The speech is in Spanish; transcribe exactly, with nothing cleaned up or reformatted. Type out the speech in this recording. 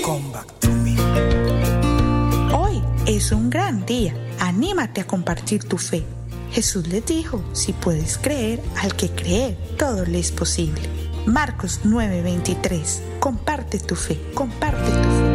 come back to me. Hoy es un gran día. Anímate a compartir tu fe. Jesús les dijo, si puedes creer, al que cree, todo le es posible. Marcos nueve veintitrés. Comparte tu fe, comparte tu fe.